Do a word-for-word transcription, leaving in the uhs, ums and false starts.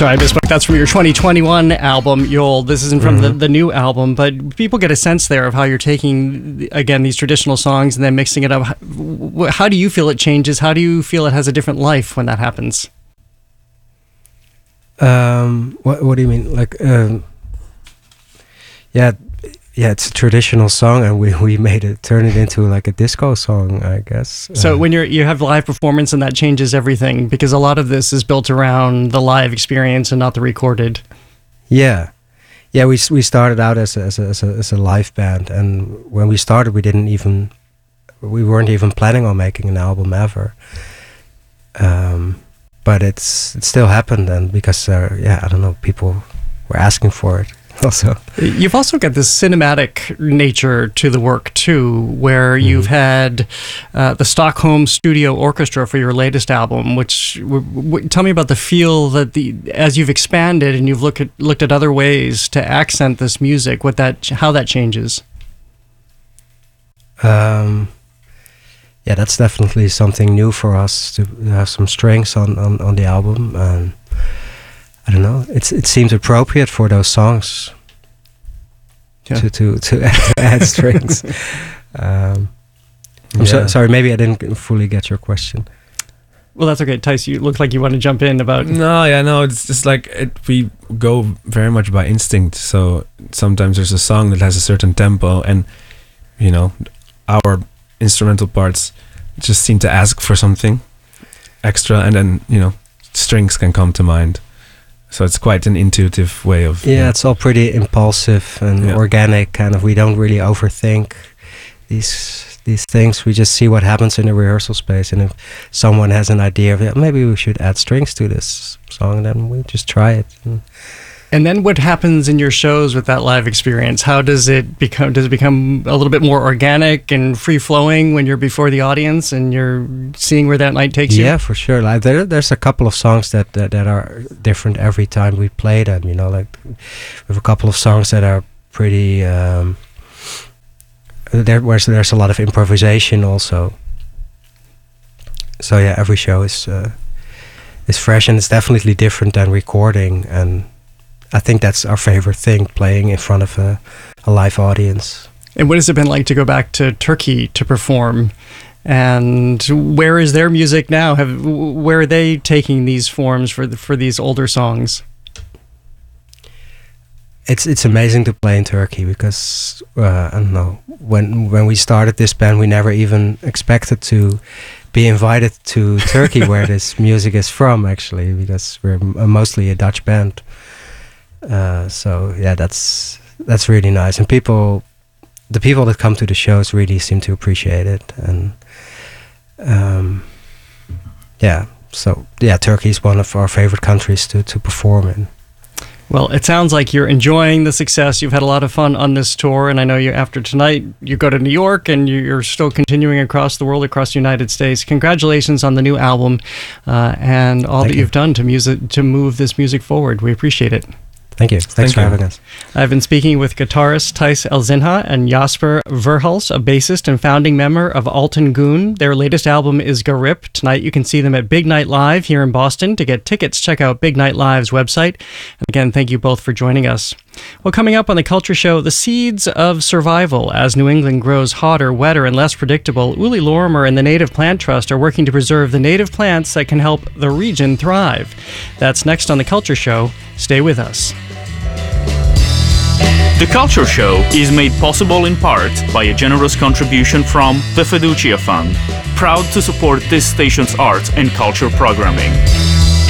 Sorry, I misspoke. That's from your twenty twenty-one album, Yol. This isn't from mm-hmm. the, the new album, but people get a sense there of how you're taking, again, these traditional songs and then mixing it up. How do you feel it changes? How do you feel it has a different life when that happens? Um, what, what do you mean? Like, um, yeah, yeah, it's a traditional song, and we, we made it, turn it into like a disco song, I guess. So uh, when you're you have live performance, and that changes everything, because a lot of this is built around the live experience and not the recorded. Yeah, yeah. We we started out as a, as a as a as a live band, and when we started, we didn't even we weren't even planning on making an album ever. Um, but it's it still happened, and because uh, yeah, I don't know, people were asking for it. Also, you've also got this cinematic nature to the work too, where mm-hmm. you've had uh, the Stockholm Studio Orchestra for your latest album. Which w- w- tell me about the feel that the as you've expanded and you've looked at looked at other ways to accent this music. What that how that changes. Um, yeah, that's definitely something new for us to have some strings on on, on the album. And I don't know. It's it seemed appropriate for those songs yeah. to to to add, to add strings. Um, I'm yeah. so, sorry, maybe I didn't fully get your question. Well, that's okay, Thijs. You look like you want to jump in about. No, yeah, no. It's just like it, we go very much by instinct. So sometimes there's a song that has a certain tempo, and you know, our instrumental parts just seem to ask for something extra, and then you know, strings can come to mind. So it's quite an intuitive way of... Yeah, you know, it's all pretty impulsive and yeah. organic, kind of. We don't really overthink these these things. We just see what happens in the rehearsal space. And if someone has an idea of, yeah, maybe we should add strings to this song, then we just try it. And, and then what happens in your shows with that live experience? How does it become? Does it become a little bit more organic and free-flowing when you're before the audience and you're seeing where that night takes you? Yeah, for sure. Like there, there's a couple of songs that, that that are different every time we play them. You know, like we have a couple of songs that are pretty. Um, there, where there's a lot of improvisation also. So yeah, every show is uh, is fresh, and it's definitely different than recording. And I think that's our favorite thing, playing in front of a, a live audience. And what has it been like to go back to Turkey to perform? And where is their music now? Have where are they taking these forms for the, for these older songs? It's it's amazing to play in Turkey because uh, I don't know, when when we started this band, we never even expected to be invited to Turkey, where this music is from, actually, because we're m- mostly a Dutch band. Uh, so yeah, that's that's really nice, and people, the people that come to the shows really seem to appreciate it, and um, yeah, so yeah, Turkey is one of our favorite countries to to perform in. Well, it sounds like you're enjoying the success. You've had a lot of fun on this tour, and I know you after tonight you go to New York, and you're still continuing across the world, across the United States. Congratulations on the new album uh, and all Thank that you. you've done to music to move this music forward. We appreciate it. Thank you. Thanks Thank for you. having us. I've been speaking with guitarist Thijs Elzinga and Jasper Verhulst, a bassist and founding member of Alten Goon. Their latest album is Garip. Tonight you can see them at Big Night Live here in Boston. To get tickets, check out Big Night Live's website. And again, thank you both for joining us. Well, coming up on the Culture Show, the seeds of survival. As New England grows hotter, wetter, and less predictable, Uli Lorimer and the Native Plant Trust are working to preserve the native plants that can help the region thrive. That's next on the Culture Show. Stay with us. The Culture Show is made possible in part by a generous contribution from the Fiducia Fund, proud to support this station's arts and culture programming.